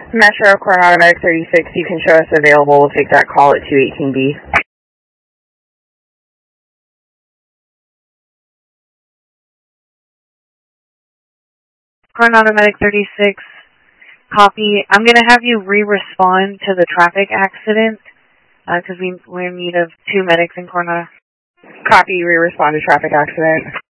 Metro Coronado Medic 36, you can show us available. We'll take that call at 218B. Coronado Medic 36, copy. I'm going to have you re-respond to the traffic accident because we're in need of 2 medics in Coronado. Copy, re-respond to traffic accident.